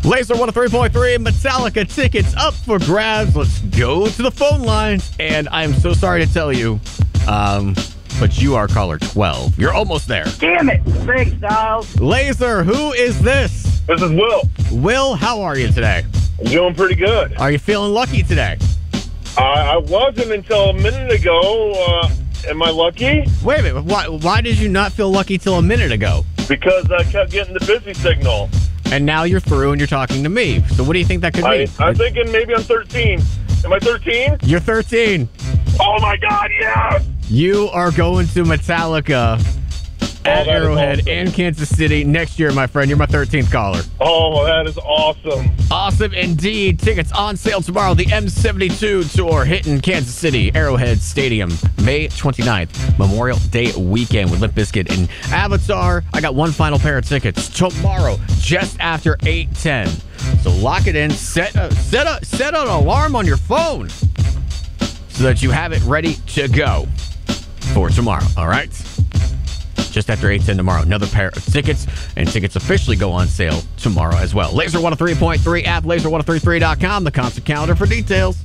Laser 103.3 Metallica tickets up for grabs. Let's go to the phone lines. And I'm so sorry to tell you, but you are caller 12. You're almost there. Damn it. Thanks, Styles. Laser, who is this? This is Will. Will, how are you today? I'm doing pretty good. Are you feeling lucky today? I wasn't until a minute ago. Am I lucky? Wait a minute. Why did you not feel lucky till a minute ago? Because I kept getting the busy signal. And now you're through and you're talking to me. So what do you think that could mean? I'm thinking maybe I'm 13. Am I 13? You're 13. Oh, my God, yes! You are going to Metallica at Arrowhead awesome. and Kansas City next year, my friend. You're my 13th caller. Oh, that is awesome. Awesome indeed. Tickets on sale tomorrow. The M72 tour hitting Kansas City, Arrowhead Stadium, May 29th, Memorial Day weekend with Limp Bizkit and Avatar. I got one final pair of tickets tomorrow, just after 8:10. So lock it in. Set an alarm on your phone so that you have it ready to go for tomorrow. All right. Just after 8:10 tomorrow, another pair of tickets, and tickets officially go on sale tomorrow as well. Laser 103.3 app, laser1033.com, the concert calendar for details.